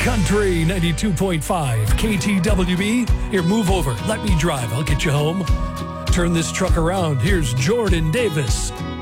Country 92.5 KTWB. Here, move over. Let me drive. I'll get you home. Turn this truck around. Here's Jordan Davis.